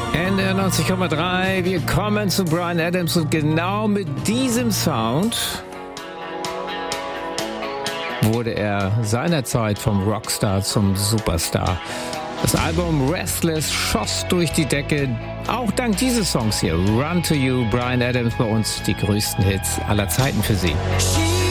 NDR 90,3. Wir kommen zu Bryan Adams und genau mit diesem Sound wurde er seinerzeit vom Rockstar zum Superstar. Das Album Restless schoss durch die Decke, auch dank dieses Songs hier. Run to You, Bryan Adams, bei uns die größten Hits aller Zeiten für Sie.